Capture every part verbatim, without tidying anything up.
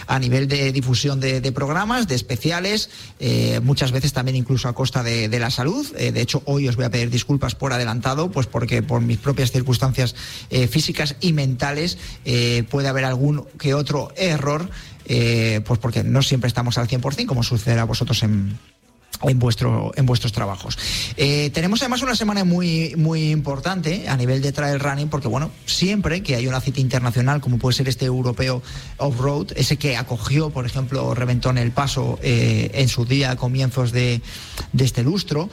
a nivel de difusión de, de programas, de especiales, eh, muchas veces también incluso a costa de, de la salud. Eh, de hecho, hoy os voy a pedir disculpas por adelantado, pues porque por mis propias circunstancias eh, físicas y mentales eh, puede haber algún que otro error, eh, pues porque no siempre estamos al cien por ciento, como sucederá a vosotros en en vuestro en vuestros trabajos. Eh, tenemos además una semana muy muy importante a nivel de trail running, porque bueno, siempre que hay una cita internacional como puede ser este europeo off-road, ese que acogió por ejemplo Reventón El Paso eh, en su día a comienzos de, de este lustro,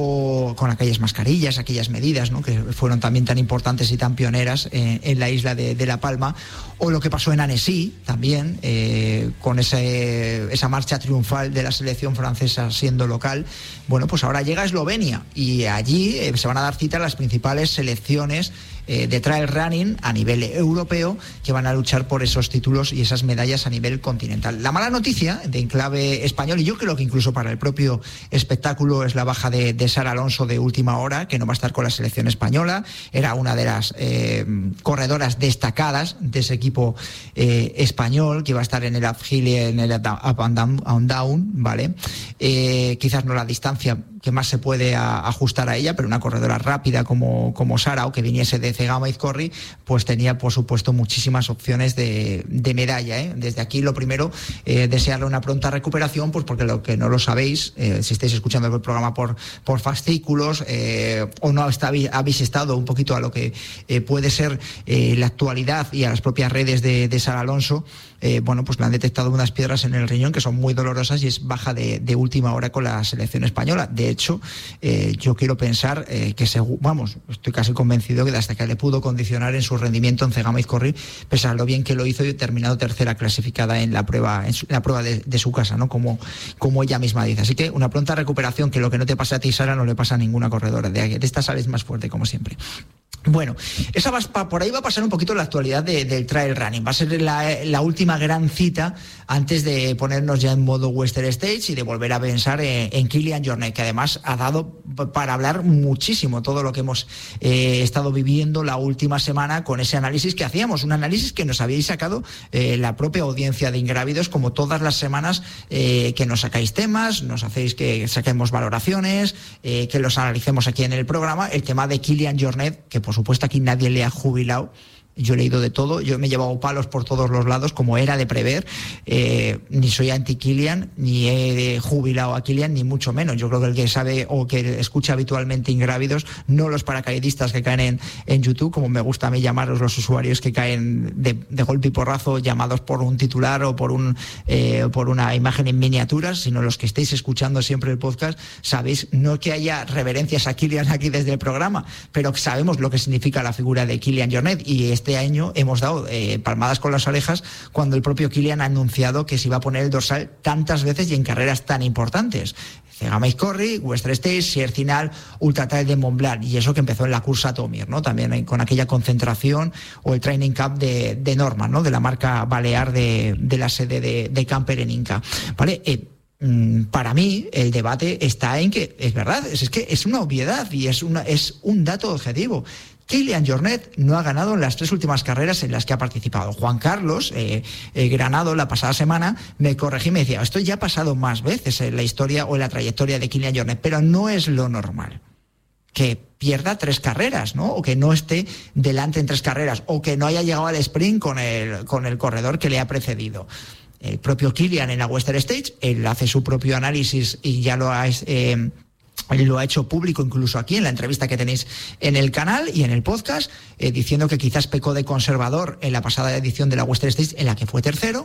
o con aquellas mascarillas, aquellas medidas, ¿no?, que fueron también tan importantes y tan pioneras eh, en la isla de, de La Palma, o lo que pasó en Annecy también eh, con ese, esa marcha triunfal de la selección francesa siendo local. Bueno, pues ahora llega a Eslovenia y allí eh, se van a dar cita las principales selecciones eh, de trail running a nivel europeo que van a luchar por esos títulos y esas medallas a nivel continental. La mala noticia de enclave español, y yo creo que incluso para el propio espectáculo, es la baja de, de Sara Alonso de última hora, que no va a estar con la selección española. Era una de las eh, corredoras destacadas de ese equipo eh, español, que iba a estar en el uphill y en el up and down, and down, ¿vale? Eh, quizás no la distancia que más se puede a, ajustar a ella, pero una corredora rápida como, como Sara, o que viniese de Cegama Izcorri, pues tenía por supuesto muchísimas opciones de, de medalla, ¿eh? Desde aquí lo primero, eh, desearle una pronta recuperación, pues porque lo que no lo sabéis, eh, si estáis escuchando el programa por, por fascículos eh, o no está, habéis estado un poquito a lo que eh, puede ser eh, la actualidad y a las propias redes de, de Sara Alonso, eh, bueno, pues le han detectado unas piedras en el riñón que son muy dolorosas y es baja de, de última hora con la selección española. De hecho, eh, yo quiero pensar eh, que, según, vamos, estoy casi convencido que hasta que le pudo condicionar en su rendimiento en Cegama Izcorri, pese a lo bien que lo hizo, y terminado tercera clasificada en la prueba, en su, la prueba de, de su casa, ¿no? Como, como ella misma dice. Así que una pronta recuperación, que lo que no te pasa a ti, Sara, no le pasa a ninguna corredora. De, de esta sales más fuerte, como siempre. Bueno, esa va, por ahí va a pasar un poquito la actualidad de, del trail running. Va a ser la, la última gran cita antes de ponernos ya en modo Western States y de volver a pensar en, en Kilian Jornet, que además ha dado para hablar muchísimo todo lo que hemos eh, estado viviendo la última semana con ese análisis que hacíamos, un análisis que nos habíais sacado eh, la propia audiencia de Ingrávidos, como todas las semanas eh, que nos sacáis temas, nos hacéis que saquemos valoraciones, eh, que los analicemos aquí en el programa. El tema de Kilian Jornet, que por supuesto aquí nadie le ha jubilado. Yo he leído de todo, yo me he llevado palos por todos los lados, como era de prever. Eh, ni soy anti-Kilian, ni he jubilado a Kilian, ni mucho menos. Yo creo que el que sabe o que escucha habitualmente Ingrávidos, no los paracaidistas que caen en, en YouTube, como me gusta a mí llamaros los usuarios que caen de, de golpe y porrazo, llamados por un titular o por un eh, por una imagen en miniaturas, sino los que estéis escuchando siempre el podcast, sabéis, no que haya reverencias a Kilian aquí desde el programa, pero sabemos lo que significa la figura de Kilian Jornet, y este año hemos dado eh, palmadas con las orejas cuando el propio Kilian ha anunciado que se iba a poner el dorsal tantas veces y en carreras tan importantes. Cegama Izcorri, Western States, Siercinal, Ultra Trail de Mont Blanc, y eso que empezó en la cursa Tomir, ¿no? También con aquella concentración, o el Training Camp de, de Norman, ¿no? De la marca balear de, de la sede de, de Camper en Inca, ¿vale? Eh, Para mí el debate está en que es verdad, es, es que es una obviedad y es, una, es un dato objetivo. Kilian Jornet no ha ganado en las tres últimas carreras en las que ha participado. Juan Carlos eh, eh, Granado la pasada semana me corregí y me decía, esto ya ha pasado más veces en la historia o en la trayectoria de Kilian Jornet, pero no es lo normal que pierda tres carreras, ¿no? O que no esté delante en tres carreras, o que no haya llegado al sprint con el, con el corredor que le ha precedido. El propio Kilian en la Western States, él hace su propio análisis y ya lo ha, eh, lo ha hecho público incluso aquí en la entrevista que tenéis en el canal y en el podcast, eh, diciendo que quizás pecó de conservador en la pasada edición de la Western States, en la que fue tercero.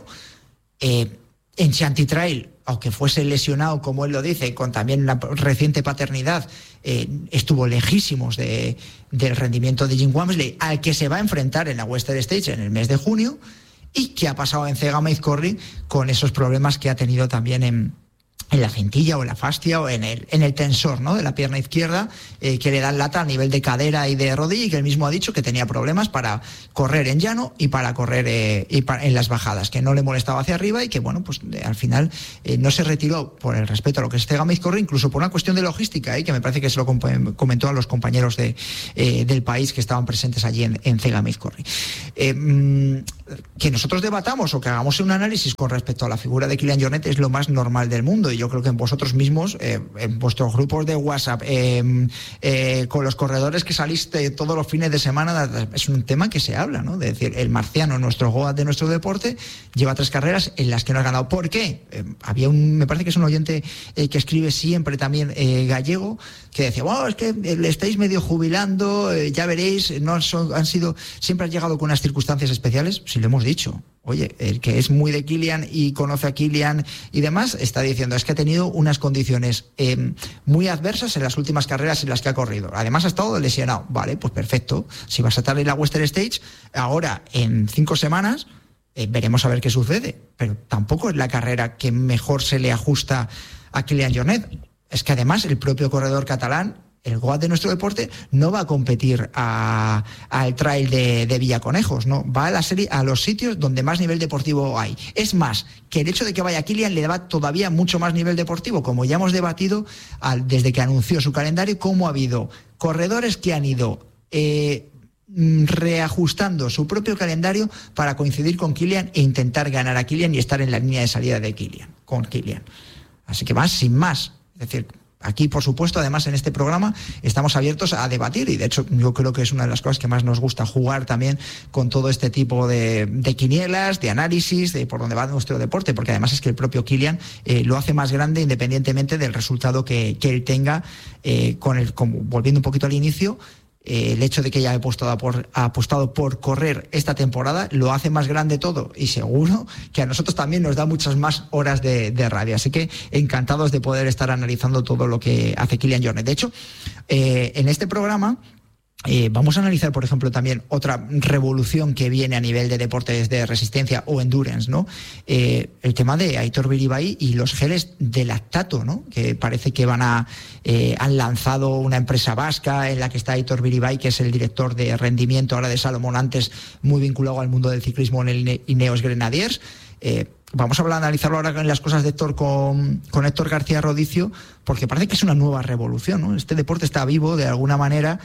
Eh, en Shanty Trail, aunque fuese lesionado, como él lo dice, con también la reciente paternidad, eh, estuvo lejísimos de, del rendimiento de Jim Walmsley, al que se va a enfrentar en la Western States en el mes de junio, y que ha pasado en Cegama Izcorri con esos problemas que ha tenido también en, en la cintilla o en la fascia o en el, en el tensor, ¿no?, de la pierna izquierda, eh, que le dan lata a nivel de cadera y de rodilla, y que él mismo ha dicho que tenía problemas para correr en llano y para correr eh, y para, en las bajadas, que no le molestaba hacia arriba y que, bueno, pues eh, al final eh, no se retiró por el respeto a lo que es Cega Mizkorri, incluso por una cuestión de logística, eh, que me parece que se lo comp- comentó a los compañeros de, eh, del país que estaban presentes allí en, en Cega Mizkorri. Eh, mmm, que nosotros debatamos o que hagamos un análisis con respecto a la figura de Kilian Jornet es lo más normal del mundo, y yo creo que en vosotros mismos, eh, en vuestros grupos de WhatsApp, eh, eh, con los corredores que saliste todos los fines de semana, es un tema que se habla, ¿no? De decir, el marciano, nuestro Goat de nuestro deporte, lleva tres carreras en las que no ha ganado. ¿Por qué? Eh, había un, me parece que es un oyente eh, que escribe siempre también eh, gallego, que decía, wow, es que le estáis medio jubilando, eh, ya veréis, no son, han sido, siempre han llegado con unas circunstancias especiales. Si lo hemos dicho, oye, el que es muy de Kilian y conoce a Kilian y demás, está diciendo, es que ha tenido unas condiciones eh, muy adversas en las últimas carreras en las que ha corrido. Además ha estado lesionado. Vale, pues perfecto. Si vas a estar en la Western Stage, ahora en cinco semanas, eh, veremos a ver qué sucede. Pero tampoco es la carrera que mejor se le ajusta a Kilian Jornet. Es que además el propio corredor catalán, el Goat de nuestro deporte, no va a competir a, al trail de, de Villaconejos, ¿no? Va a la serie, a los sitios donde más nivel deportivo hay. Es más, que el hecho de que vaya Kilian le da todavía mucho más nivel deportivo, como ya hemos debatido al, desde que anunció su calendario, cómo ha habido corredores que han ido eh, reajustando su propio calendario para coincidir con Kilian e intentar ganar a Kilian y estar en la línea de salida de Kilian, con Kilian. Así que más, sin más. Es decir, aquí, por supuesto, además en este programa estamos abiertos a debatir, y de hecho yo creo que es una de las cosas que más nos gusta, jugar también con todo este tipo de, de quinielas, de análisis, de por dónde va nuestro deporte, porque además es que el propio Kilian eh, lo hace más grande independientemente del resultado que, que él tenga, eh, con el, como, volviendo un poquito al inicio, eh, el hecho de que haya apostado por, ha apostado por correr esta temporada lo hace más grande todo, y seguro que a nosotros también nos da muchas más horas de, de radio. Así que encantados de poder estar analizando todo lo que hace Kilian Jornet. De hecho, eh, en este programa Eh, vamos a analizar, por ejemplo, también otra revolución que viene a nivel de deportes de resistencia o endurance, ¿no? Eh, el tema de Aitor Biribay y los geles de lactato, ¿no? Que parece que van a eh, han lanzado una empresa vasca en la que está Aitor Biribay, que es el director de rendimiento ahora de Salomón, antes muy vinculado al mundo del ciclismo en el Ineos Grenadiers. Eh, Vamos a hablar, analizarlo ahora en las cosas de Héctor con, con Héctor García Rodicio, porque parece que es una nueva revolución, ¿no? Este deporte está vivo de alguna manera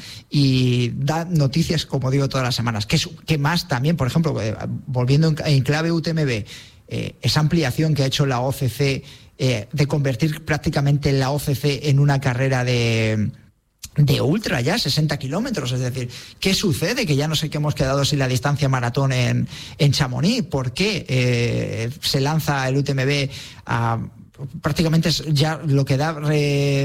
y da noticias, como digo, todas las semanas. ¿Qué, qué más también, por ejemplo, eh, volviendo en, en clave U T M B, eh, esa ampliación que ha hecho la O C C eh, de convertir prácticamente la O C C en una carrera de... de ultra ya, sesenta kilómetros, es decir, ¿qué sucede? Que ya no sé qué hemos quedado sin la distancia maratón en, en Chamonix. ¿Por qué eh, se lanza el U T M B a... prácticamente es ya lo que da eh,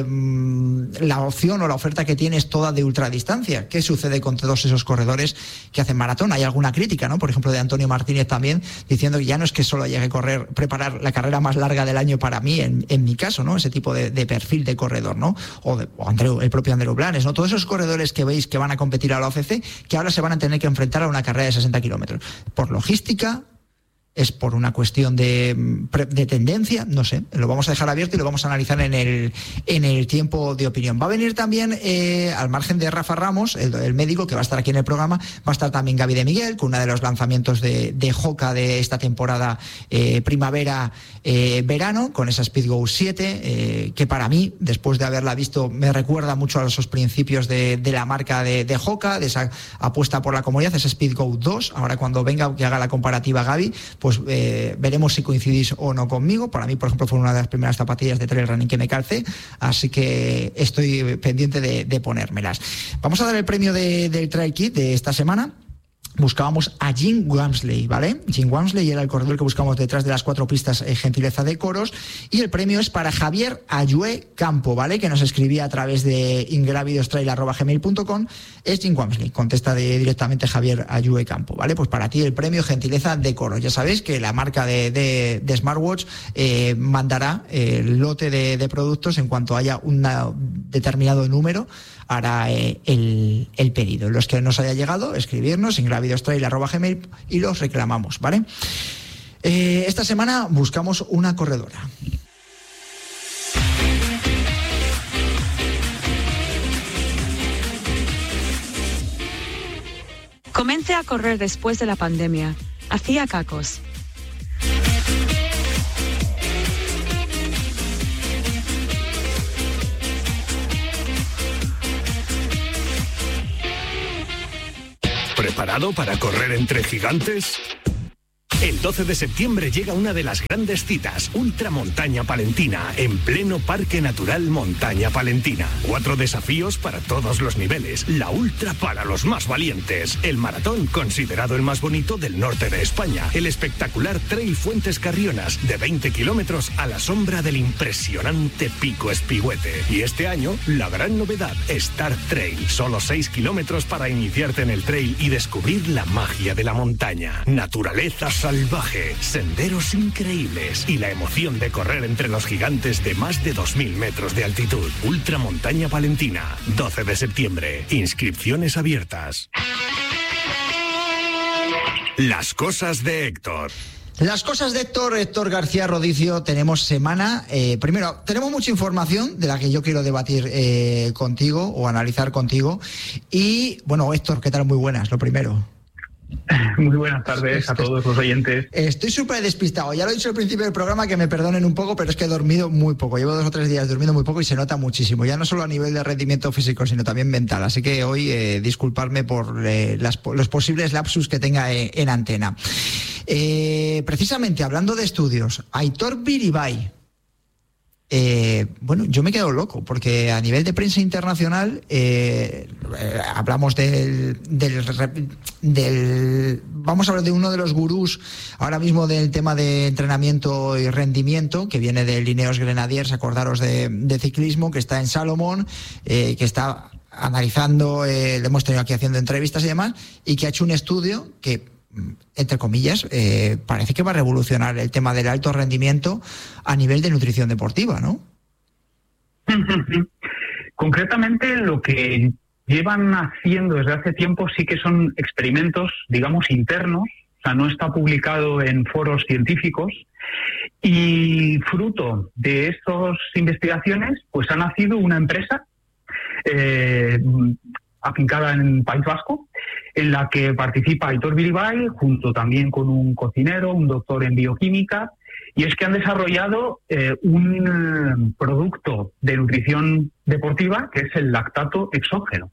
la opción o la oferta que tiene es toda de ultradistancia? ¿Qué sucede con todos esos corredores que hacen maratón? Hay alguna crítica, ¿no? Por ejemplo, de Antonio Martínez también, diciendo que ya no es que solo haya que correr, preparar la carrera más larga del año para mí, en, en mi caso, ¿no? Ese tipo de, de perfil de corredor, ¿no? O, de, o Andreu, el propio Andreu Blanes, ¿no? Todos esos corredores que veis que van a competir a la O C C, que ahora se van a tener que enfrentar a una carrera de sesenta kilómetros. Por logística, es por una cuestión de, de tendencia, no sé, lo vamos a dejar abierto y lo vamos a analizar en el, en el tiempo de opinión. Va a venir también, eh, al margen de Rafa Ramos, el, el médico que va a estar aquí en el programa, va a estar también Gaby de Miguel, con uno de los lanzamientos de, de Hoka de esta temporada eh, primavera-verano, eh, con esa Speedgo siete, eh, que para mí, después de haberla visto, me recuerda mucho a esos principios de, de la marca de, de Hoka, de esa apuesta por la comunidad, esa Speedgo dos. Ahora cuando venga, que haga la comparativa Gaby, pues eh, veremos si coincidís o no conmigo. Para mí, por ejemplo, fue una de las primeras zapatillas de trail running que me calcé, así que estoy pendiente de, de ponérmelas. Vamos a dar el premio de, del Trail Kit de esta semana. Buscábamos a Jim Walmsley, ¿vale? Jim Walmsley era el corredor que buscamos detrás de las cuatro pistas, eh, gentileza de Coros, y el premio es para Javier Ayue Campo, ¿vale? Que nos escribía a través de ingrávidostrail arroba gmail punto com. Es Jim Walmsley, contesta de, directamente Javier Ayue Campo, ¿vale? Pues para ti el premio gentileza de Coros. Ya sabéis que la marca de, de, de Smartwatch eh, mandará el lote de, de productos en cuanto haya un determinado número, hará eh, el, el pedido. Los que nos haya llegado, escribirnos ingrávidostrail arroba gmail y los reclamamos, ¿vale? Eh, esta semana buscamos una corredora. a correr después de la pandemia. Hacía cacos. ¿Preparado para correr entre gigantes? El doce de septiembre llega una de las grandes citas, Ultramontaña Palentina, en pleno Parque Natural Montaña Palentina. Cuatro desafíos para todos los niveles, la ultra para los más valientes, el maratón considerado el más bonito del norte de España, el espectacular Trail Fuentes Carrionas de veinte kilómetros a la sombra del impresionante Pico Espigüete. Y este año, la gran novedad, Star Trail, solo seis kilómetros para iniciarte en el trail y descubrir la magia de la montaña. Naturaleza salvaje, senderos increíbles y la emoción de correr entre los gigantes de más de dos mil metros de altitud. Ultramontaña Palentina, doce de septiembre. Inscripciones abiertas. Las cosas de Héctor. Las cosas de Héctor, Héctor García Rodicio, tenemos semana. Eh, primero, tenemos mucha información de la que yo quiero debatir eh, contigo o analizar contigo. Y, bueno, Héctor, ¿qué tal? Muy buenas, lo primero. Muy buenas tardes a todos los oyentes. Estoy súper despistado. Ya lo he dicho al principio del programa, que me perdonen un poco, pero es que he dormido muy poco. Llevo dos o tres días durmiendo muy poco y se nota muchísimo. Ya no solo a nivel de rendimiento físico, sino también mental. Así que hoy eh, disculparme por eh, las, los posibles lapsus que tenga eh, en antena. Eh, precisamente hablando de estudios, Aitor Biribay. Eh, bueno, yo me quedo loco porque a nivel de prensa internacional eh, eh, hablamos del, del, del vamos a hablar de uno de los gurús ahora mismo del tema de entrenamiento y rendimiento, que viene de Ineos Grenadiers, acordaros de, de ciclismo, que está en Salomón, eh, que está analizando, eh, le hemos tenido aquí haciendo entrevistas y demás, y que ha hecho un estudio que, entre comillas, eh, parece que va a revolucionar el tema del alto rendimiento a nivel de nutrición deportiva, ¿no? Concretamente, lo que llevan haciendo desde hace tiempo sí que son experimentos, digamos, internos, o sea, no está publicado en foros científicos, y fruto de estas investigaciones, pues ha nacido una empresa eh, afincada en País Vasco, en la que participa Aitor Biribay, junto también con un cocinero, un doctor en bioquímica, y es que han desarrollado eh, un producto de nutrición deportiva que es el lactato exógeno.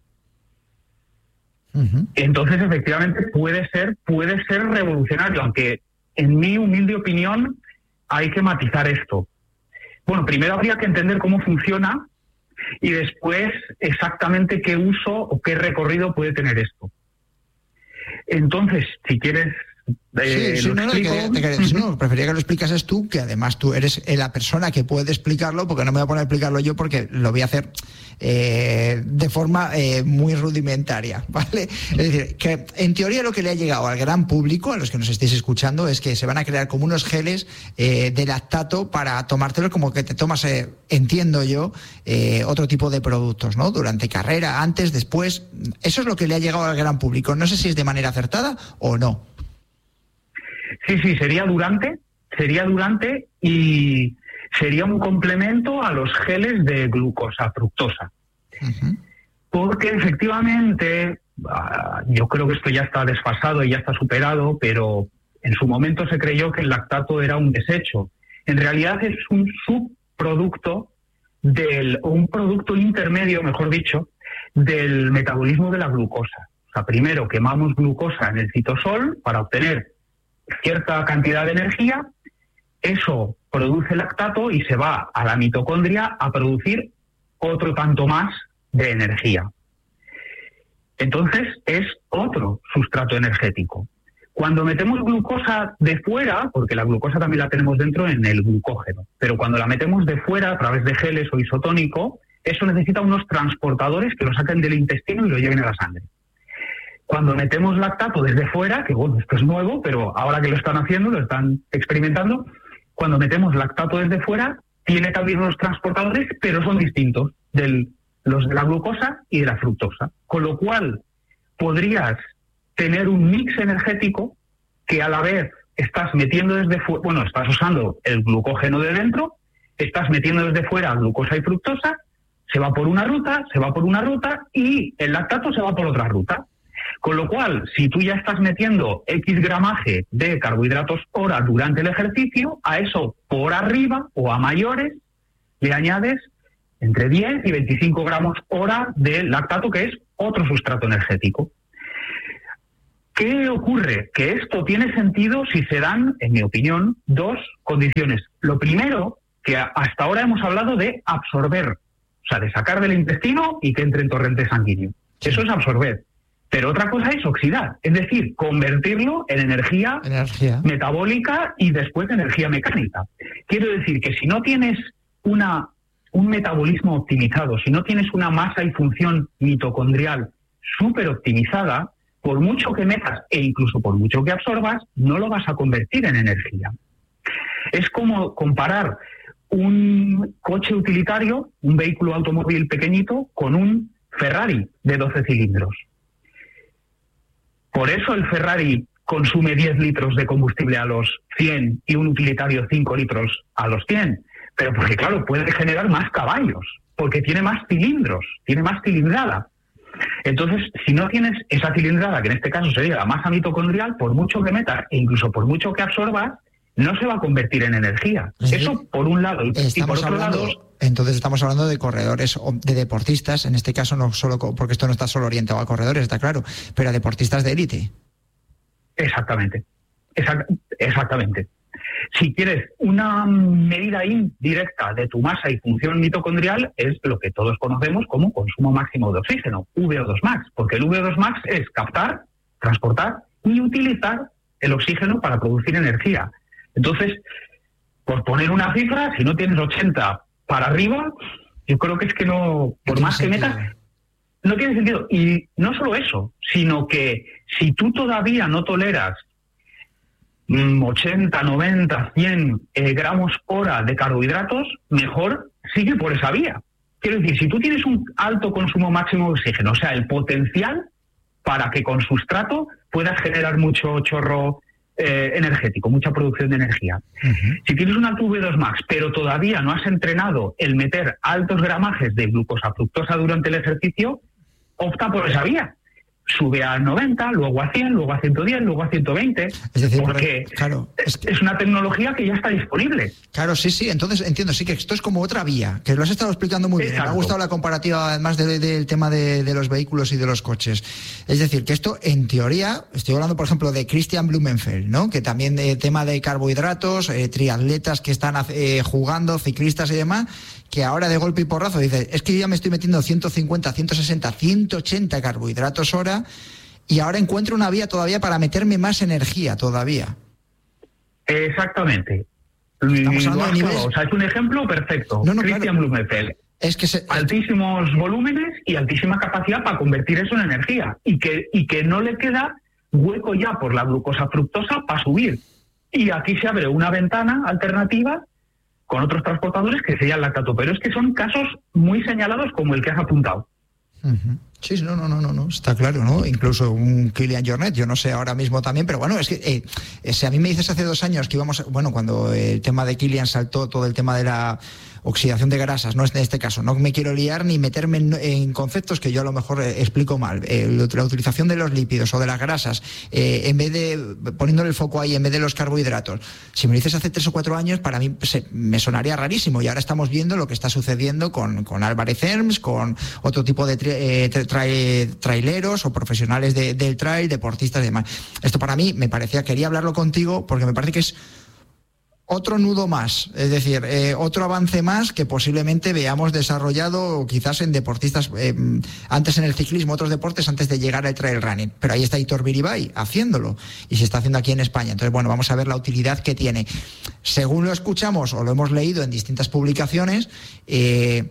Uh-huh. Entonces, efectivamente, puede ser, puede ser revolucionario, aunque en mi humilde opinión hay que matizar esto. Bueno, primero habría que entender cómo funciona y después exactamente qué uso o qué recorrido puede tener esto. Entonces, si quieres, eh, sí, sí, lo no, explico. No, te, te, te, no, prefería que lo explicases tú, que además tú eres la persona que puede explicarlo, porque no me voy a poner a explicarlo yo, porque lo voy a hacer eh, de forma eh, muy rudimentaria, ¿vale? Es decir, que en teoría lo que le ha llegado al gran público, a los que nos estéis escuchando, es que se van a crear como unos geles eh, de lactato para tomártelos como que te tomas, eh, entiendo yo, eh, otro tipo de productos, ¿no? Durante carrera, antes, después. Eso es lo que le ha llegado al gran público. No sé si es de manera acertada o no. Sí, sí, sería durante, sería durante y sería un complemento a los geles de glucosa, fructosa. Uh-huh. Porque efectivamente, yo creo que esto ya está desfasado y ya está superado, pero en su momento se creyó que el lactato era un desecho. En realidad es un subproducto del, o un producto intermedio, mejor dicho, del metabolismo de la glucosa. O sea, primero quemamos glucosa en el citosol para obtener cierta cantidad de energía, eso produce lactato y se va a la mitocondria a producir otro tanto más de energía. Entonces es otro sustrato energético. Cuando metemos glucosa de fuera, porque la glucosa también la tenemos dentro en el glucógeno, pero cuando la metemos de fuera a través de geles o isotónico, eso necesita unos transportadores que lo saquen del intestino y lo lleven a la sangre. Cuando metemos lactato desde fuera, que bueno, esto es nuevo, pero ahora que lo están haciendo, lo están experimentando, cuando metemos lactato desde fuera, tiene también unos transportadores, pero son distintos, de los de la glucosa y de la fructosa. Con lo cual, podrías tener un mix energético que a la vez estás metiendo desde fuera, bueno, estás usando el glucógeno de dentro, estás metiendo desde fuera glucosa y fructosa, se va por una ruta, se va por una ruta y el lactato se va por otra ruta. Con lo cual, si tú ya estás metiendo X gramaje de carbohidratos hora durante el ejercicio, a eso por arriba o a mayores le añades entre diez y veinticinco gramos hora de lactato, que es otro sustrato energético. ¿Qué ocurre? Que esto tiene sentido si se dan, en mi opinión, dos condiciones. Lo primero, que hasta ahora hemos hablado de absorber, o sea, de sacar del intestino y que entre en torrente sanguíneo. Eso es absorber. Pero otra cosa es oxidar, es decir, convertirlo en energía, energía metabólica y después energía mecánica. Quiero decir que si no tienes una, un metabolismo optimizado, si no tienes una masa y función mitocondrial súper optimizada, por mucho que metas e incluso por mucho que absorbas, no lo vas a convertir en energía. Es como comparar un coche utilitario, un vehículo automóvil pequeñito, con un Ferrari de doce cilindros. Por eso el Ferrari consume diez litros de combustible a los cien y un utilitario cinco litros a los cien. Pero porque, claro, puede generar más caballos, porque tiene más cilindros, tiene más cilindrada. Entonces, si no tienes esa cilindrada, que en este caso sería la masa mitocondrial, por mucho que metas e incluso por mucho que absorbas, no se va a convertir en energía. Sí. Eso por un lado. Y por otro hablando... lado... Entonces estamos hablando de corredores, de deportistas, en este caso no solo, porque esto no está solo orientado a corredores, está claro, pero a deportistas de élite. Exactamente, Exact- exactamente. Si quieres una medida indirecta de tu masa y función mitocondrial, es lo que todos conocemos como consumo máximo de oxígeno, V O dos max, porque el V O dos max es captar, transportar y utilizar el oxígeno para producir energía. Entonces, por poner una cifra, si no tienes ochenta para arriba, yo creo que es que no, por más que metas, no tiene sentido. Y no solo eso, sino que si tú todavía no toleras mmm, ochenta, noventa, cien eh, gramos hora de carbohidratos, mejor sigue por esa vía. Quiero decir, si tú tienes un alto consumo máximo de oxígeno, o sea, el potencial para que con sustrato puedas generar mucho chorro Eh, energético, mucha producción de energía. Uh-huh. Si tienes un alto V dos max, pero todavía no has entrenado el meter altos gramajes de glucosa fructosa durante el ejercicio, opta por esa vía. Sube a noventa, luego a cien, luego a ciento diez, luego a ciento veinte, es decir, porque claro, es, que... es una tecnología que ya está disponible. Claro, sí, sí, entonces entiendo, sí que esto es como otra vía, que lo has estado explicando muy Exacto. bien. Me ha gustado la comparativa, además del de, tema de, de los vehículos y de los coches. Es decir, que esto, en teoría, estoy hablando, por ejemplo, de Christian Blumenfeld, ¿no? Que también de tema de carbohidratos, eh, triatletas que están eh, jugando, ciclistas y demás, que ahora de golpe y porrazo dice, es que yo ya me estoy metiendo ciento cincuenta, ciento sesenta, ciento ochenta carbohidratos hora y ahora encuentro una vía todavía para meterme más energía todavía. Exactamente. Estamos hablando de niveles... O sea, es un ejemplo perfecto. No, no, Christian claro. Blumenfeld. Es que se... Altísimos volúmenes y altísima capacidad para convertir eso en energía. Y que, y que no le queda hueco ya por la glucosa fructosa para subir. Y aquí se abre una ventana alternativa con otros transportadores que sería el lactato. Pero es que son casos muy señalados como el que has apuntado. Uh-huh. Sí, no, no, no, no, no, está claro, ¿no? Incluso un Kilian Jornet, yo no sé ahora mismo también, pero bueno, es que eh, si a mí me dices hace dos años que íbamos, a, bueno, cuando el tema de Kilian saltó todo el tema de la oxidación de grasas, no es en este caso, no me quiero liar ni meterme en, en conceptos que yo a lo mejor eh, explico mal, eh, la utilización de los lípidos o de las grasas, eh, en vez de, poniéndole el foco ahí, en vez de los carbohidratos, si me lo dices hace tres o cuatro años, para mí se, me sonaría rarísimo, y ahora estamos viendo lo que está sucediendo con, con Álvarez Herms, con otro tipo de tri, eh, tra, traileros o profesionales de, del trail, deportistas y demás. Esto para mí me parecía, quería hablarlo contigo porque me parece que es otro nudo más, es decir, eh, otro avance más que posiblemente veamos desarrollado quizás en deportistas, eh, antes en el ciclismo, otros deportes antes de llegar al trail running, pero ahí está Aitor Biribay haciéndolo y se está haciendo aquí en España. Entonces, bueno, vamos a ver la utilidad que tiene. Según lo escuchamos o lo hemos leído en distintas publicaciones, eh,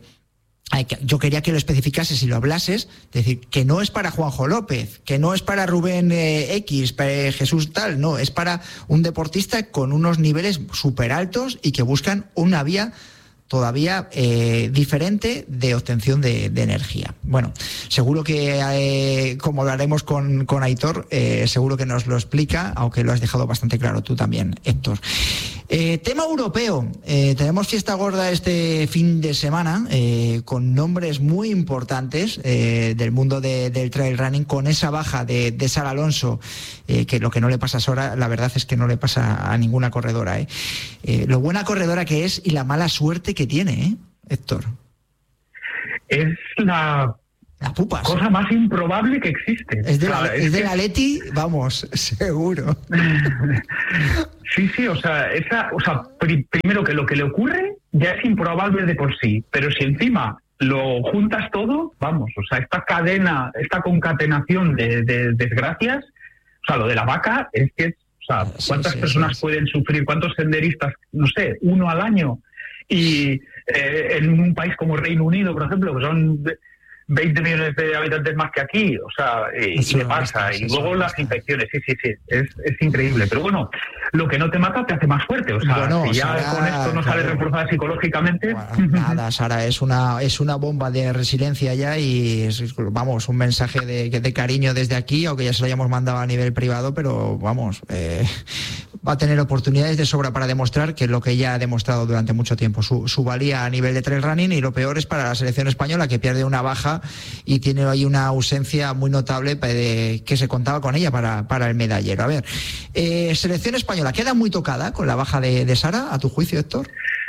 yo quería que lo especificases y lo hablases, es decir, que no es para Juanjo López, que no es para Rubén eh, X, para Jesús tal, no, es para un deportista con unos niveles súper altos y que buscan una vía todavía eh, diferente de obtención de, de energía. Bueno, seguro que, eh, como lo haremos con, con Aitor, eh, seguro que nos lo explica, aunque lo has dejado bastante claro tú también, Héctor. Eh, tema europeo. Eh, tenemos fiesta gorda este fin de semana eh, con nombres muy importantes eh, del mundo de, del trail running, con esa baja de, de Sara Alonso, eh, que lo que no le pasa a Sora, la verdad es que no le pasa a ninguna corredora. Eh. Eh, lo buena corredora que es y la mala suerte que tiene, ¿eh, Héctor? Es la... La pupa, cosa más improbable que existe. Es de, o sea, la, es es de que... la Leti, vamos, seguro. Sí, sí, o sea, esa, o sea, pri- primero que lo que le ocurre ya es improbable de por sí, pero si encima lo juntas todo, vamos, o sea, esta cadena, esta concatenación de, de desgracias, o sea, lo de la vaca es que, o sea, ¿cuántas sí, sí, personas sí, pueden sufrir? ¿Cuántos senderistas? No sé, uno al año. Y eh, en un país como Reino Unido, por ejemplo, que son veinte millones de habitantes más que aquí, o sea, y, y qué pasa, y luego las infecciones, sí, sí, sí, es, es increíble, pero bueno, lo que no te mata te hace más fuerte, o sea, bueno, si ya Sara, con esto no claro, sales reforzada psicológicamente... Bueno, nada, Sara, es una es una bomba de resiliencia ya y es, vamos, un mensaje de, de cariño desde aquí, aunque ya se lo hayamos mandado a nivel privado, pero vamos, eh, va a tener oportunidades de sobra para demostrar que es lo que ella ha demostrado durante mucho tiempo, su, su valía a nivel de trail running, y lo peor es para la selección española, que pierde una baja y tiene ahí una ausencia muy notable de, que se contaba con ella para, para el medallero. A ver, eh, selección española, ¿queda muy tocada con la baja de, de Sara, a tu juicio, Héctor?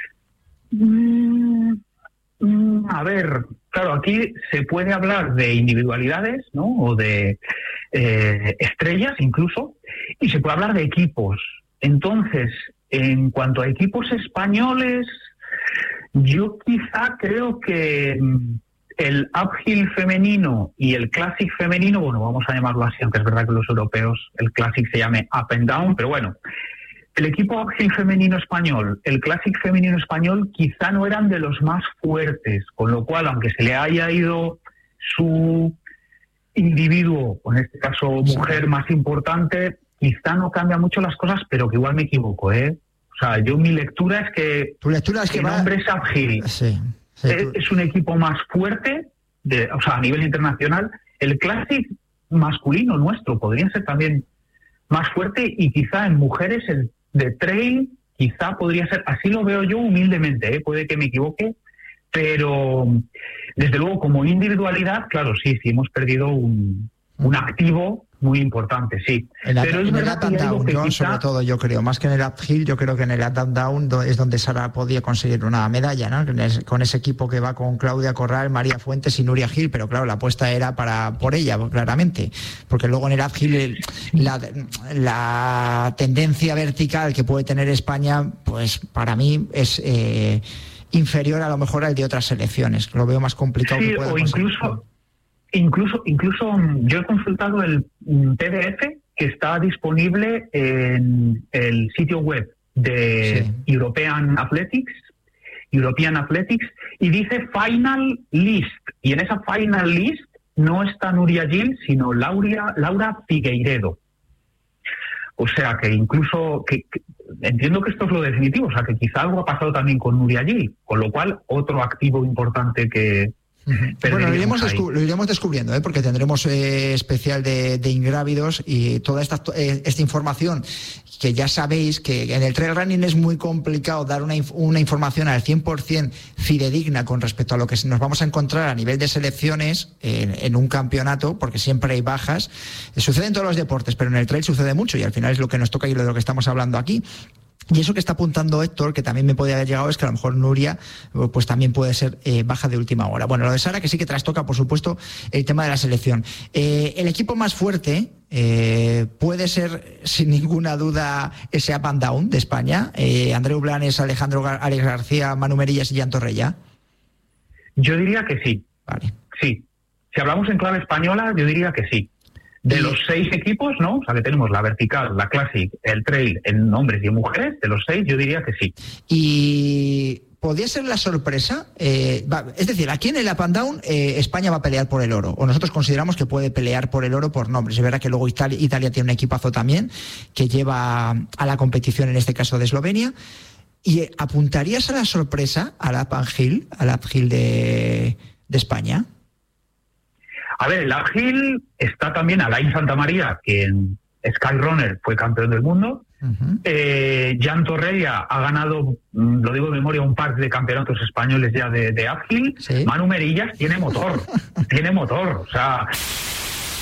Mm, mm, a ver, claro, aquí se puede hablar de individualidades, ¿no? O de eh, estrellas incluso, y se puede hablar de equipos. Entonces, en cuanto a equipos españoles, yo quizá creo que el uphill femenino y el classic femenino, bueno, vamos a llamarlo así, aunque es verdad que los europeos el classic se llame up and down, pero bueno, el equipo uphill femenino español, el classic femenino español quizá no eran de los más fuertes, con lo cual, aunque se le haya ido su individuo, o en este caso mujer más importante, quizá no cambia mucho las cosas, pero que igual me equivoco, ¿eh? O sea, yo mi lectura es que tu lectura es que el va... hombre es uphill. Sí. Sí, es, es un equipo más fuerte, de, o sea, a nivel internacional. El Classic masculino nuestro podría ser también más fuerte, y quizá en mujeres el de trail quizá podría ser, así lo veo yo humildemente, ¿eh? Puede que me equivoque, pero desde luego como individualidad, claro, sí, sí hemos perdido un, un activo muy importante, sí. En, pero el, es en el verdad up and down, John, quizá... sobre todo, yo creo, más que en el uphill, yo creo que en el up and down es donde Sara podía conseguir una medalla, ¿no? Con ese equipo que va con Claudia Corral, María Fuentes y Nuria Gil, pero claro, la apuesta era para por ella, claramente, porque luego en el uphill la, la tendencia vertical que puede tener España, pues para mí es eh, inferior a lo mejor al de otras selecciones. Lo veo más complicado. Sí, que pueda o conseguir. incluso... Incluso, incluso yo he consultado el P D F que está disponible en el sitio web de sí. European Athletics, European Athletics, y dice Final List. Y en esa Final List no está Nuria Gil, sino Laura, Laura Figueiredo. O sea que incluso, que, que, entiendo que esto es lo definitivo, o sea que quizá algo ha pasado también con Nuria Gil, con lo cual otro activo importante que... Bueno, lo iremos, descu- lo iremos descubriendo, ¿eh? Porque tendremos eh, especial de, de ingrávidos y toda esta, eh, esta información, que ya sabéis que en el trail running es muy complicado dar una, inf- una información al cien por ciento fidedigna con respecto a lo que nos vamos a encontrar a nivel de selecciones en, en un campeonato, porque siempre hay bajas. Eh, sucede en todos los deportes, pero en el trail sucede mucho, y al final es lo que nos toca y de lo que estamos hablando aquí. Y eso que está apuntando Héctor, que también me puede haber llegado, es que a lo mejor Nuria pues también puede ser eh, baja de última hora. Bueno, lo de Sara, que sí que trastoca, por supuesto, el tema de la selección. Eh, el equipo más fuerte eh, puede ser, sin ninguna duda, ese up and down de España. Eh, Andreu Blanes, Alejandro Gar- Alex García, Manu Merillas y Jan Torrella. Yo diría que sí. Vale. Sí. Si hablamos en clave española, yo diría que sí. De los seis equipos, ¿no? O sea, que tenemos la vertical, la classic, el trail, en hombres y en mujeres, de los seis, yo diría que sí. Y podría ser la sorpresa, eh, va, es decir, aquí en el up and down eh, España va a pelear por el oro, o nosotros consideramos que puede pelear por el oro por nombres. Es verdad que luego Italia, Italia tiene un equipazo también que lleva a la competición, en este caso de Eslovenia. ¿Y apuntarías a la sorpresa al up and hill, al uphill de, de España? A ver, el uphill está también Alain Santamaría, que en Skyrunner fue campeón del mundo, Uh-huh. Eh, Jan Torreira ha ganado, lo digo de memoria, un par de campeonatos españoles ya de, de uphill. ¿Sí? Manu Merillas tiene motor, tiene motor, o sea...